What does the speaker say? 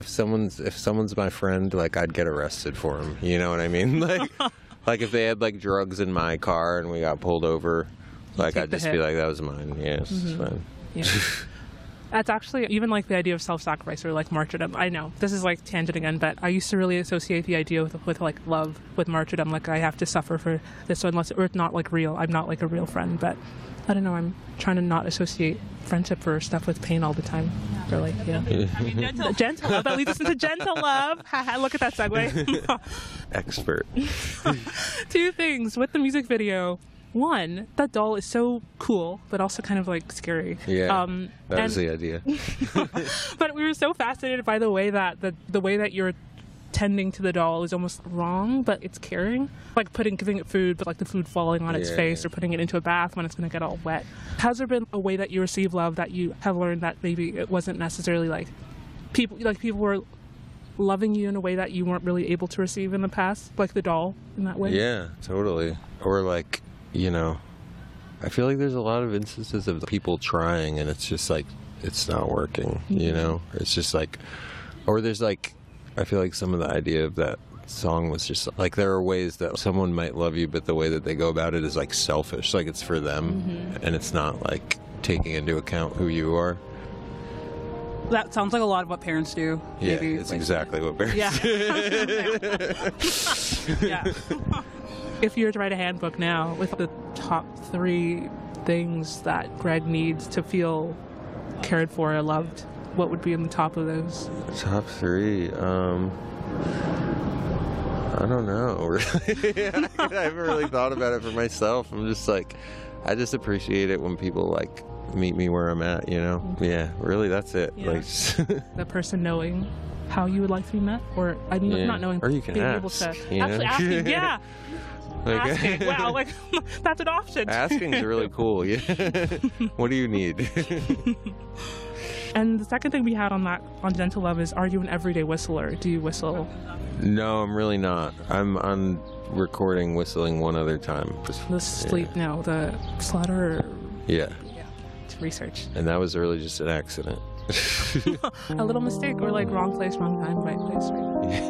If someone's my friend, like, I'd get arrested for him. You know what I mean? Like if they had like drugs in my car and we got pulled over, like I'd just be like, that was mine. Yes, it's fine. Yeah. That's actually, even like the idea of self-sacrifice or like martyrdom. I know this is like tangent again, but I used to really associate the idea with like love with martyrdom. Like I have to suffer for this, unless it's not like real. I'm not like a real friend, but I don't know. I'm trying to not associate friendship or stuff with pain all the time. Or like, yeah. Gentle love. That leads us into gentle love. Look at that segue. Expert. 2 things with the music video. One, that doll is so cool, but also kind of like scary. Yeah, that was the idea. But we were so fascinated by the way that the way that you're tending to the doll is almost wrong, but it's caring. Like giving it food, but like the food falling on its face, or putting it into a bath when it's going to get all wet. Has there been a way that you receive love that you have learned that maybe it wasn't necessarily like people were loving you in a way that you weren't really able to receive in the past, like the doll in that way? Yeah, totally. Or like, you know, I feel like there's a lot of instances of people trying and it's just like, it's not working, you know? It's just like, or there's like, I feel like some of the idea of that song was just like, there are ways that someone might love you, but the way that they go about it is like selfish, like it's for them, and it's not like taking into account who you are. That sounds like a lot of what parents do. Yeah, maybe. it's exactly what parents do. Yeah. If you were to write a handbook now with the top 3 things that Greg needs to feel cared for or loved, what would be in the top of those? Top 3? I don't know, really. I haven't really thought about it for myself. I'm just like, I just appreciate it when people like meet me where I'm at, you know? Yeah, really, that's it. Yeah. Like, the person knowing how you would like to be met, or I mean, not knowing, or you can being ask, able to you know? actually asking. Yeah. Like, asking. Wow, like that's an option. Asking's really cool. Yeah. What do you need? And the second thing we had on Gentle Love is, are you an everyday whistler? Do you whistle? No, I'm really not. I'm on recording whistling one other time. The sleep, no, the slaughter. Yeah. To research. And that was really just an accident. A little mistake, or like wrong place, wrong time, right place, right?